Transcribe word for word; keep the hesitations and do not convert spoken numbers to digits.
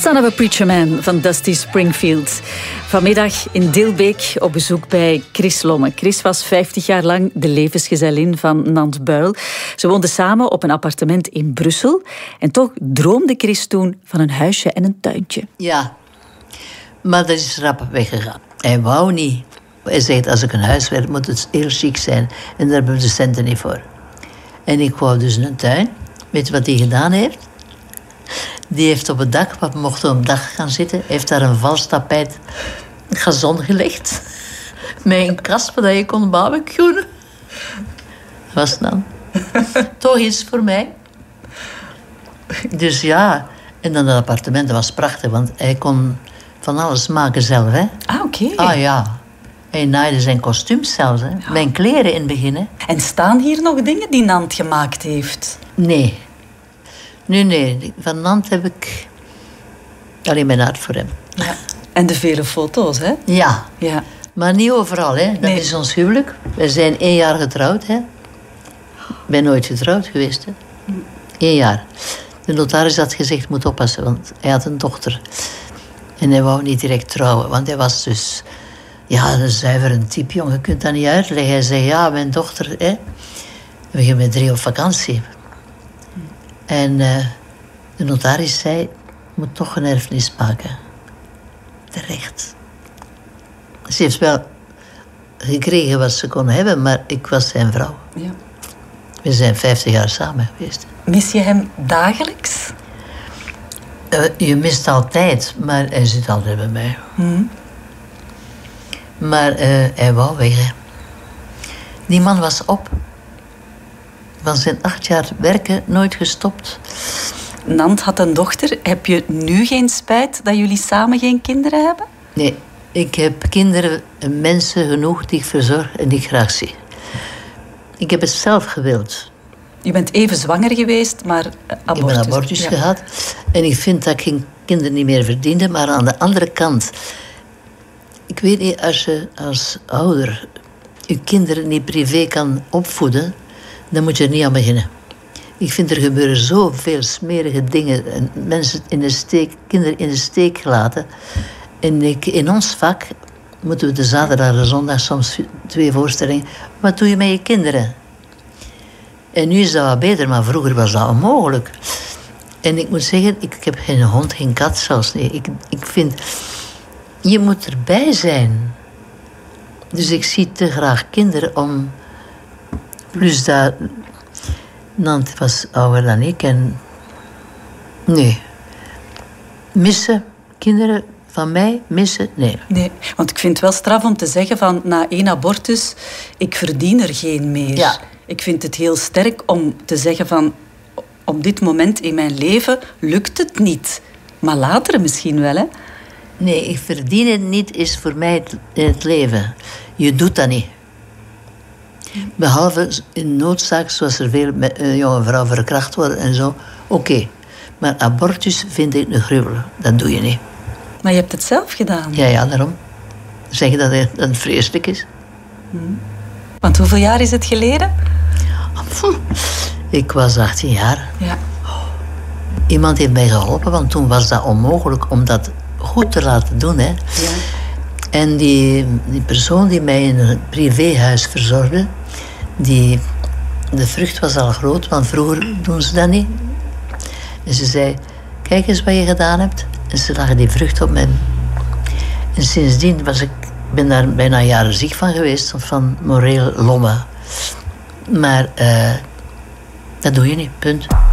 Son of a Preacher Man van Dusty Springfield. Vanmiddag in Dilbeek op bezoek bij Chris Lomme. Chris was vijftig jaar lang de levensgezellin van Nant Buil. Ze woonden samen op een appartement in Brussel. En toch droomde Chris toen van een huisje en een tuintje. Ja, maar dat is rap weggegaan. Hij wou niet. Hij zegt, als ik een huis werd, moet het heel chic zijn. En daar hebben we de centen niet voor. En ik wou dus een tuin. Weet je wat hij gedaan heeft? Die heeft op het dak, wat we mochten op het dak gaan zitten, heeft daar een vals tapijt gazon gelegd. Met een kast waar je kon barbecuen. Was dan toch iets voor mij. Dus ja, en dan dat appartement, dat was prachtig, want hij kon van alles maken zelf. Hè? Ah, oké. Okay. Ah ja. Hij naaide zijn kostuums zelfs, hè. Ja. Mijn kleren in het begin. Hè. En staan hier nog dingen die Nant gemaakt heeft? Nee. Nee, nee. Van Nant heb ik alleen mijn hart voor hem. Ja. En de vele foto's, hè? Ja. Ja. Maar niet overal, hè. Dat nee. is ons huwelijk. We zijn één jaar getrouwd, hè. Ik ben nooit getrouwd geweest, hè. Eén jaar. De notaris had gezegd, moet oppassen, want hij had een dochter. En hij wou niet direct trouwen, want hij was dus... Ja, een zuiver type, jongen. Je kunt dat niet uitleggen. Hij zei, ja, mijn dochter, hè. We gaan met drie op vakantie. En uh, de notaris zei, je moet toch een erfenis maken. Terecht. Ze heeft wel gekregen wat ze kon hebben, maar ik was zijn vrouw. Ja. We zijn vijftig jaar samen geweest. Mis je hem dagelijks? Uh, je mist altijd, maar hij zit altijd bij mij. Mm. Maar uh, hij wou weg, hè. Die man was op. Van zijn acht jaar werken nooit gestopt. Nant had een dochter. Heb je nu geen spijt dat jullie samen geen kinderen hebben? Nee, ik heb kinderen en mensen genoeg die ik verzorg en die ik graag zie. Ik heb het zelf gewild. Je bent even zwanger geweest, maar abortus. Ik heb een abortus ja. gehad. En ik vind dat ik geen kinderen niet meer verdiende. Maar aan de andere kant... Ik weet niet, als je als ouder je kinderen niet privé kan opvoeden... dan moet je er niet aan beginnen. Ik vind er gebeuren zoveel smerige dingen. En mensen in de steek, kinderen in de steek laten. En ik, in ons vak moeten we de zaterdag en de zondag soms twee voorstellingen. Wat doe je met je kinderen? En nu is dat wat beter, maar vroeger was dat onmogelijk. En ik moet zeggen, ik, ik heb geen hond, geen kat zelfs niet. Ik, ik vind, je moet erbij zijn. Dus ik zie te graag kinderen om... Plus dat... Nant was ouder dan ik en... Nee. Missen, kinderen van mij, missen, nee. Nee, want ik vind het wel straf om te zeggen van... Na één abortus, ik verdien er geen meer. Ja. Ik vind het heel sterk om te zeggen van... Op dit moment in mijn leven lukt het niet. Maar later misschien wel, hè? Nee, ik verdien het niet is voor mij het, het leven. Je doet dat niet. Behalve in noodzaak, zoals er veel uh, jonge vrouwen verkracht worden en zo. Oké. Okay. Maar abortus vind ik een gruwel. Dat doe je niet. Maar je hebt het zelf gedaan. Ja, ja, daarom. Zeg je dat het, dat het vreselijk is? Hmm. Want hoeveel jaar is het geleden? Ik was achttien jaar. Ja. Iemand heeft mij geholpen, want toen was dat onmogelijk om dat goed te laten doen. Hè. Ja. En die, die persoon die mij in een privéhuis verzorgde, die, de vrucht was al groot, want vroeger doen ze dat niet. En ze zei, kijk eens wat je gedaan hebt. En ze lag die vrucht op mijn... En sindsdien was ik, ben daar bijna jaren ziek van geweest, van moreel lomme. Maar uh, dat doe je niet, punt.